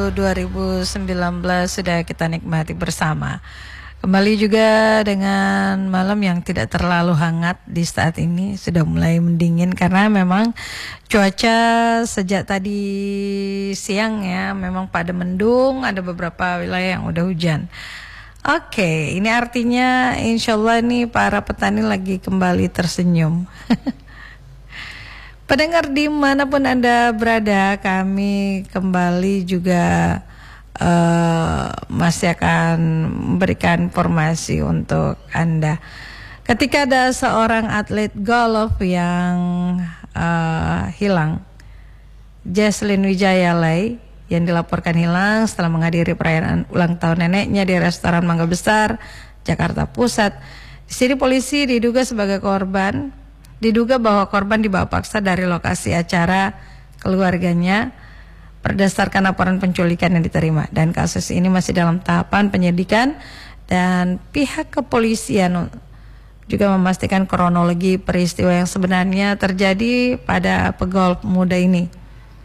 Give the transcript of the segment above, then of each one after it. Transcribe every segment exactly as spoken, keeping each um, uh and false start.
dua ribu sembilan belas sudah kita nikmati bersama. Kembali juga dengan malam yang tidak terlalu hangat di saat ini, sudah mulai mendingin karena memang cuaca sejak tadi siang ya memang pada mendung, ada beberapa wilayah yang udah hujan. Oke, ini artinya insya Allah nih para petani lagi kembali tersenyum. Pendengar dimanapun Anda berada, kami kembali juga uh, masih akan memberikan informasi untuk Anda. Ketika ada seorang atlet golf yang uh, hilang, Jesslyn Wijayalai, yang dilaporkan hilang setelah menghadiri perayaan ulang tahun neneknya di restoran Mangga Besar, Jakarta Pusat. Di sini polisi diduga sebagai korban. Diduga bahwa korban dibawa paksa dari lokasi acara keluarganya berdasarkan laporan penculikan yang diterima, dan kasus ini masih dalam tahapan penyidikan dan pihak kepolisian juga memastikan kronologi peristiwa yang sebenarnya terjadi pada pegolf muda ini.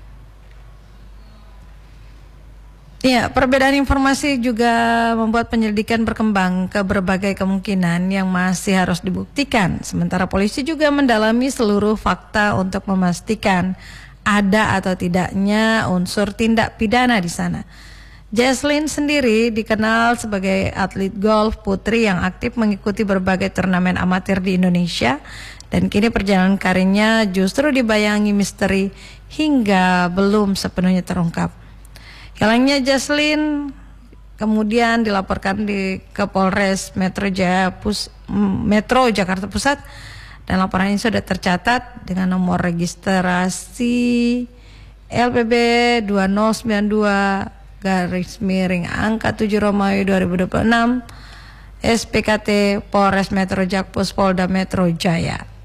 Ya, perbedaan informasi juga membuat penyelidikan berkembang ke berbagai kemungkinan yang masih harus dibuktikan. Sementara polisi juga mendalami seluruh fakta untuk memastikan ada atau tidaknya unsur tindak pidana di sana. Jesslyn sendiri dikenal sebagai atlet golf putri yang aktif mengikuti berbagai turnamen amatir di Indonesia, dan kini perjalanan karirnya justru dibayangi misteri hingga belum sepenuhnya terungkap. Hilangnya Jesslyn kemudian dilaporkan di ke Polres Metro Jaya Pus, Metro Jakarta Pusat, dan laporan ini sudah tercatat dengan nomor registrasi L P B dua nol sembilan dua garis miring angka tujuh Romawi dua ribu dua puluh enam S P K T Polres Metro Jakpus Polda Metro Jaya.